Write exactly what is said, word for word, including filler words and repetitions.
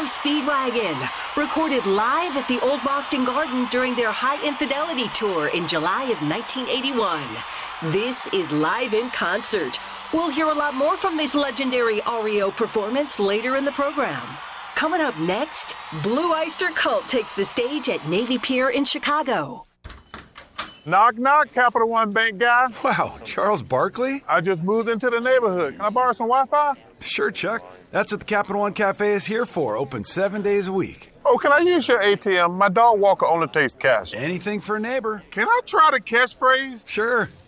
Speedwagon, recorded live at the Old Boston Garden during their High Infidelity Tour in July of nineteen eighty-one. This is live in concert. We'll hear a lot more from this legendary R E O performance later in the program. Coming up next, Blue Oyster Cult takes the stage at Navy Pier in Chicago. Knock, knock, Capital One Bank guy. Wow, Charles Barkley? I just moved into the neighborhood. Can I borrow some Wi-Fi? Sure, Chuck. That's what the Capital One Cafe is here for, open seven days a week. Oh, can I use your A T M? My dog walker only takes cash. Anything for a neighbor. Can I try the catchphrase? Sure.